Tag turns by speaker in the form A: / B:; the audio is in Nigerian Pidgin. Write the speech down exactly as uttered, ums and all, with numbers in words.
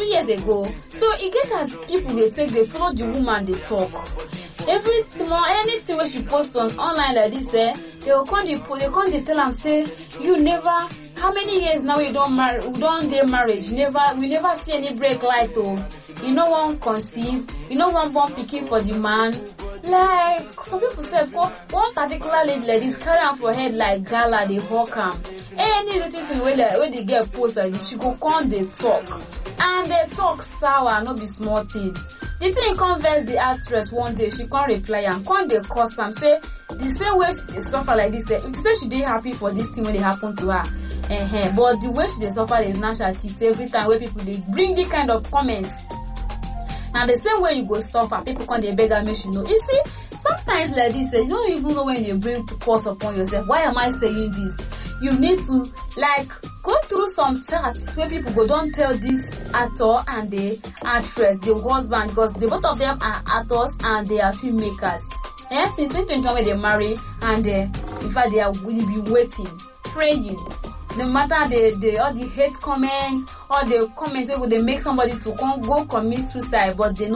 A: years ago. So it gets as people they take, they follow the woman, they talk. Every small anything when she post on online like this, eh, they will come they they come they tell them say you never. How many years now we don't marry? We don't day marriage. Never we never see any break light. Oh, you know one conceive. You know one born picking for the man. Like some people say for one particular lady like this carry on for head like gala they hawk am. Any little thing where they, where they get post like this, she go come they talk and they talk sour, no be small thing. The thing converse the actress one day, she can't reply and can't they curse am say the same way she dey suffer like this. Eh, if she say she dey happy for this thing when they happen to her, uh-huh, but the way she dey suffer is natural teeth every time where people they bring the kind of comments. Now the same way you go suffer, people come they beg and make you know. You see, sometimes like this, eh, you don't even know when you bring curse upon yourself. Why am I saying this? You need to like go through some chats where people go don't tell this actor and the actress, the husband, because the both of them are actors and they are filmmakers. Yes, since twenty twenty-one when they marry and uh, in fact they are will be waiting, praying. No matter the, the all the hate comments, all the comments where they make somebody to come go commit suicide, but they know